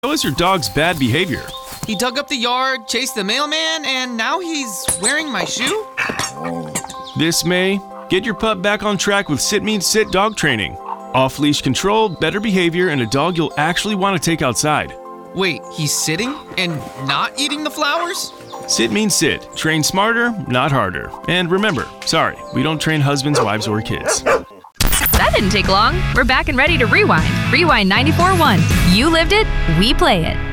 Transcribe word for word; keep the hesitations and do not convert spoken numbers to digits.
How is your dog's bad behavior? He dug up the yard, chased the mailman, and now he's wearing my shoe? This May, get your pup back on track with Sit Means Sit dog training. Off-leash control, better behavior, and a dog you'll actually want to take outside. Wait, he's sitting and not eating the flowers? Sit Means Sit. Train smarter, not harder. And remember, sorry, we don't train husbands, wives, or kids. That didn't take long. We're back and ready to rewind. Rewind ninety-four point one. You lived it, we play it.